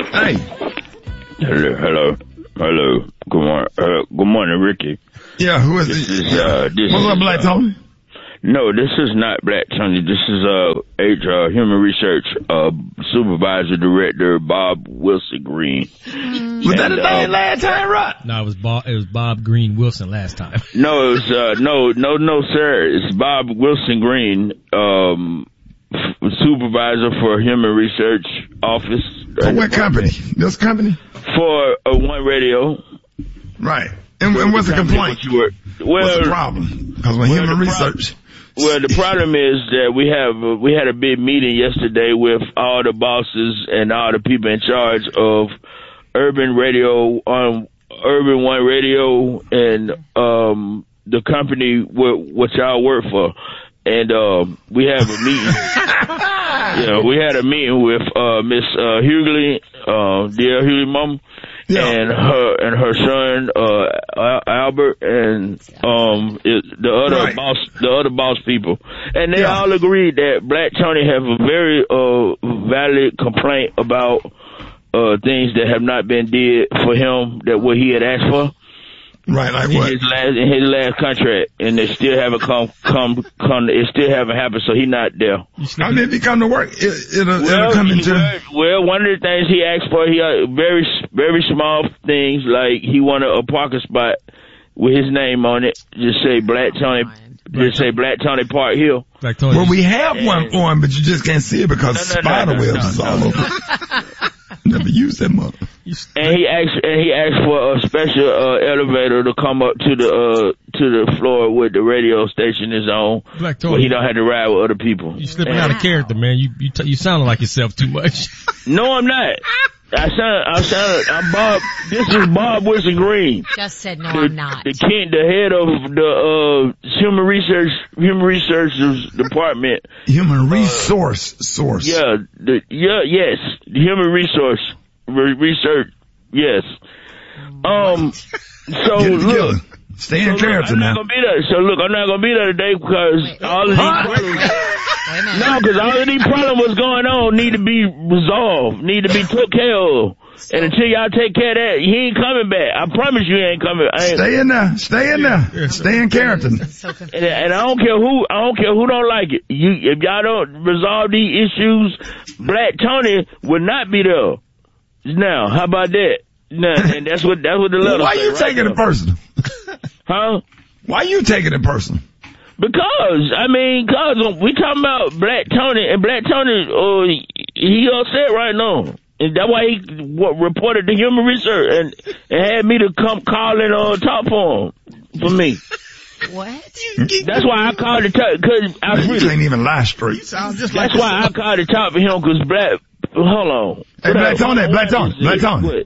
Hey. Hello. Good morning, Ricky. Yeah, who is this? What's up, Black Tony? No, this is not Black Tony. This is Human Research Supervisor Director Bob Wilson Green. Was that the name last time, right? No, it was Bob Green Wilson last time. No, it was no, sir. It's Bob Wilson Green, Supervisor for Human Research Office. For what company? This company? For One Radio. Right. And what's the complaint? What's the problem? Because when Human Research... Well, the problem is that we had a big meeting yesterday with all the bosses and all the people in charge of Urban Radio, Urban One Radio, and the company which y'all work for. And we have a meeting. We had a meeting with Miss Hughley, dear Hughley Mom. Yeah. And her son Albert and the other boss people, and they all agreed that Black Tony have a very valid complaint about things that have not been did for him, that what he had asked for. Right, like what? In his last contract, and they still haven't come. It still haven't happened, so he's not there. How did he come to work? It'll come into. Well, one of the things he asked for, he very, very small things, like he wanted a parking spot with his name on it. Just say Black Tony. Just say Black Tony Park Hill. Well, we have one for him, but you just can't see it because spider webs is all over. Never used that mother. And he asked for a special elevator to come up to the floor where the radio station is on, where he don't have to ride with other people. You slipping out of character, man. You sounding like yourself too much. No, I'm not. I'm Bob. This is Bob Wilson Green. Just said no, I'm not. The head of the Human Research Department. Human Resource Source. Yeah. The Human Research. Yes. So look. Stay in character now. I'm not gonna be there today because all of these problems was going on need to be resolved, need to be took care of. And until y'all take care of that, he ain't coming back. I promise you he ain't coming. Stay in there. Stay in character. And I don't care who don't like it. If y'all don't resolve these issues, Black Tony will not be there. Now, how about that? Now, and that's what the letter Why you taking it personal? Huh? Why you taking it personal? Because we talking about Black Tony, and Black Tony, he upset right now. And that's why he reported to Human Research and had me to come call and talk for me. What? That's why I called to talk, cause you ain't even lie straight. That's why I called to talk for him, cause hold on. Hey, Black Tony.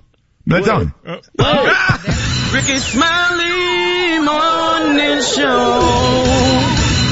Ricky Smiley Morning Show.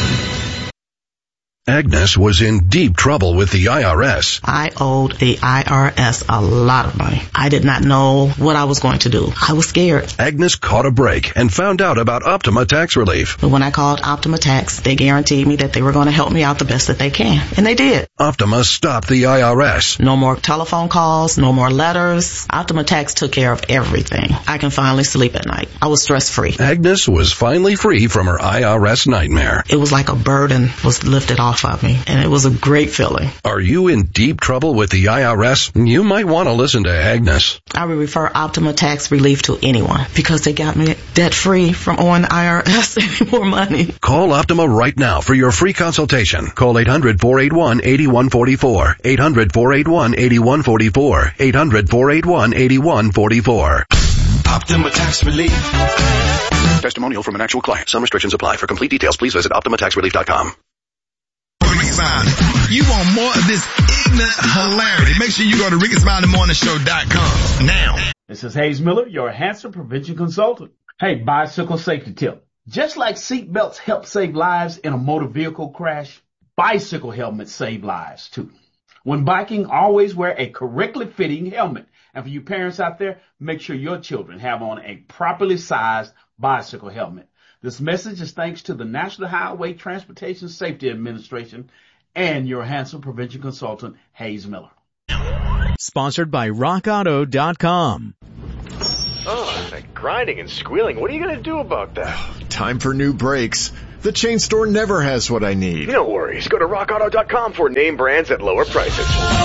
Agnes was in deep trouble with the IRS. I owed the IRS a lot of money. I did not know what I was going to do. I was scared. Agnes caught a break and found out about Optima Tax Relief. But when I called Optima Tax, they guaranteed me that they were going to help me out the best that they can. And they did. Optima stopped the IRS. No more telephone calls, no more letters. Optima Tax took care of everything. I can finally sleep at night. I was stress-free. Agnes was finally free from her IRS nightmare. It was like a burden was lifted off of me, and it was a great feeling. Are you in deep trouble with the IRS? You might want to listen to Agnes. I would refer Optima Tax Relief to anyone because they got me debt-free from owing the IRS any more money. Call Optima right now for your free consultation. Call 800-481-8144. 800-481-8144. 800-481-8144. Optima Tax Relief. Testimonial from an actual client. Some restrictions apply. For complete details, please visit OptimaTaxRelief.com. You want more of this ignorant hilarity? Make sure you go to RickySmileyMorningShow.com now. This is Hayes Miller, your Hanson Prevention Consultant. Hey, bicycle safety tip. Just like seat belts help save lives in a motor vehicle crash, bicycle helmets save lives too. When biking, always wear a correctly fitting helmet. And for you parents out there, make sure your children have on a properly sized bicycle helmet. This message is thanks to the National Highway Transportation Safety Administration and your Hanson Prevention Consultant, Hayes Miller. Sponsored by RockAuto.com. Oh, that grinding and squealing. What are you going to do about that? Time for new brakes. The chain store never has what I need. No worries. Go to RockAuto.com for name brands at lower prices.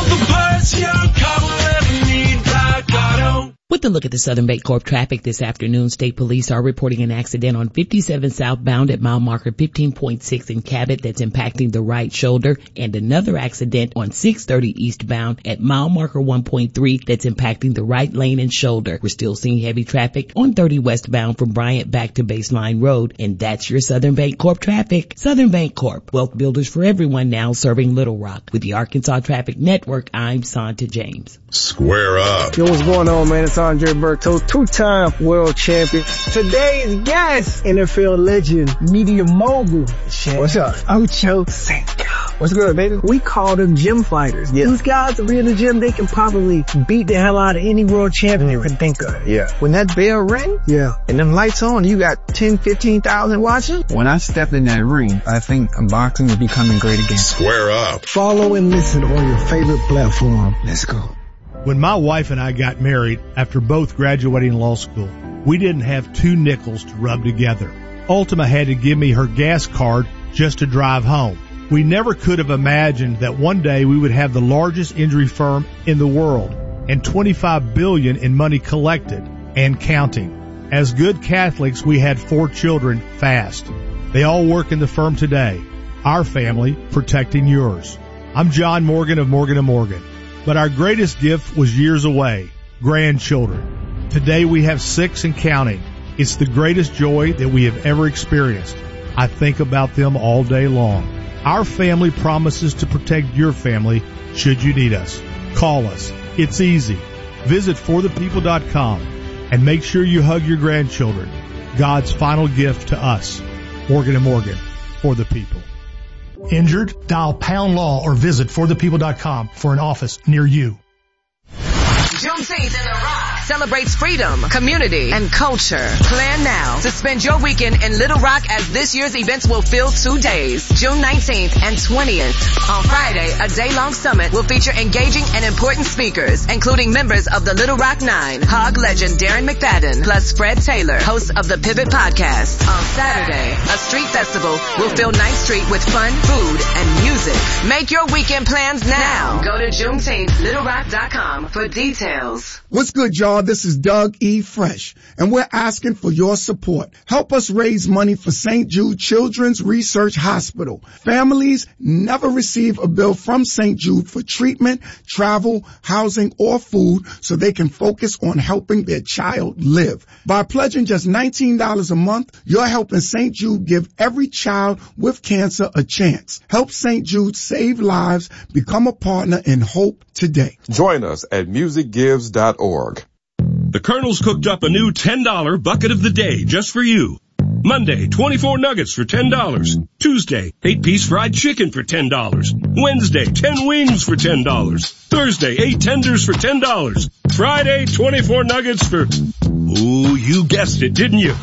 With a look at the Southern Bancorp traffic this afternoon, state police are reporting an accident on 57 southbound at mile marker 15.6 in Cabot that's impacting the right shoulder, and another accident on 630 eastbound at mile marker 1.3 that's impacting the right lane and shoulder. We're still seeing heavy traffic on 30 westbound from Bryant back to Baseline Road, and that's your Southern Bancorp traffic. Southern Bancorp, wealth builders for everyone, now serving Little Rock. With the Arkansas Traffic Network, I'm Santa James. Square up. Yo, what's going on, man? It's Andre Berto, two-time world champion. Today's guest, NFL legend, media mogul. What's up? Ocho Cinco. What's good, baby? We call them gym fighters. Yeah. These guys are in the gym, they can probably beat the hell out of any world champion you can think of. Yeah. When that bell ring, and them lights on, you got 10, 15,000 watching. When I stepped in that ring, I think boxing is becoming great again. Square up. Follow and listen on your favorite platform. Let's go. When my wife and I got married after both graduating law school, we didn't have 2 nickels to rub together. Ultima had to give me her gas card just to drive home. We never could have imagined that one day we would have the largest injury firm in the world and $25 billion in money collected and counting. As good Catholics, we had 4 children fast. They all work in the firm today. Our family protecting yours. I'm John Morgan of Morgan & Morgan. But our greatest gift was years away, grandchildren. Today we have 6 and counting. It's the greatest joy that we have ever experienced. I think about them all day long. Our family promises to protect your family should you need us. Call us. It's easy. Visit forthepeople.com and make sure you hug your grandchildren. God's final gift to us. Morgan & Morgan, for the people. Injured? Dial pound law or visit forthepeople.com for an office near you. Juneteenth in the Rock celebrates freedom, community, and culture. Plan now to spend your weekend in Little Rock as this year's events will fill 2 days, June 19th and 20th. On Friday, a day-long summit will feature engaging and important speakers, including members of the Little Rock Nine, Hog legend Darren McFadden, plus Fred Taylor, host of the Pivot Podcast. On Saturday, a street festival will fill 9th Street with fun, food, and music. Make your weekend plans now. Go to JuneteenthLittleRock.com for details. What's good, y'all? This is Doug E. Fresh, and we're asking for your support. Help us raise money for St. Jude Children's Research Hospital. Families never receive a bill from St. Jude for treatment, travel, housing, or food, so they can focus on helping their child live. By pledging just $19 a month, you're helping St. Jude give every child with cancer a chance. Help St. Jude save lives. Become a partner in hope today. Join us at musicgives.org. The Colonel's cooked up a new $10 bucket of the day just for you. Monday, 24 nuggets for $10. Tuesday, 8-piece fried chicken for $10. Wednesday, 10 wings for $10. Thursday, 8 tenders for $10. Friday, 24 nuggets for, ooh, you guessed it, didn't you?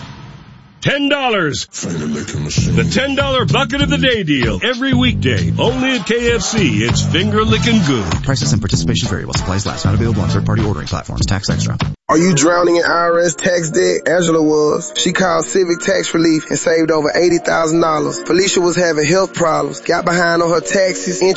$10. The $10 bucket of the day deal. Every weekday. Only at KFC. It's finger licking good. Prices and participation vary while supplies last. Not available on third-party ordering platforms. Tax extra. Are you drowning in IRS tax debt? Angela was. She called Civic Tax Relief and saved over $80,000. Felicia was having health problems. Got behind on her taxes.